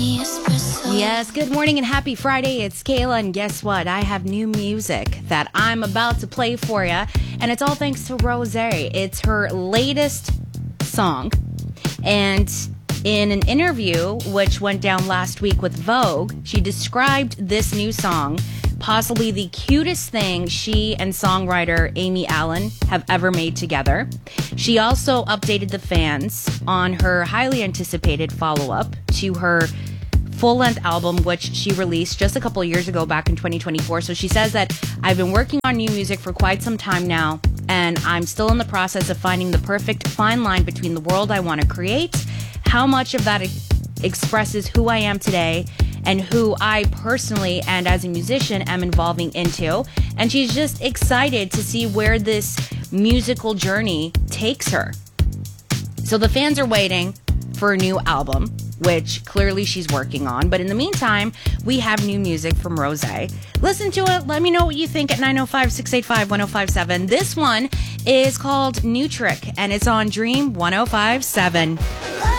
Yes, good morning and happy Friday. It's Kayla, and guess what? I have new music that I'm about to play for you, and it's all thanks to Rose. It's her latest song, and in an interview which went down last week with Vogue, she described this new song, possibly the cutest thing she and songwriter Amy Allen have ever made together. She also updated the fans on her highly anticipated follow-up to her full-length album, which she released just a couple of years ago, back in 2024. So she says that I've been working on new music for quite some time now, and I'm still in the process of finding the perfect fine line between the world I want to create, how much of that expresses who I am today, and who I personally and as a musician am evolving into. And she's just excited to see where this musical journey takes her. So the fans are waiting for a new album, which clearly she's working on. But in the meantime, we have new music from Rose. Listen to it. Let me know what you think at 905-685-1057. This one is called New Trick, and it's on Dream 105.7.